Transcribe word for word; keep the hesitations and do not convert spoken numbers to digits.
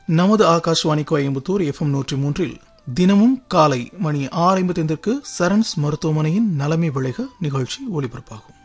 நமது Akashvani Coimbatore F M நூற்றி மூன்றில் தினமும் காலை மணி ஆறு ஐம்பத்தைந்திற்கு சரண்ஸ் மருத்துவமனையின் நலமை விளைக நிகழ்ச்சி ஒலிபரப்பாகும்.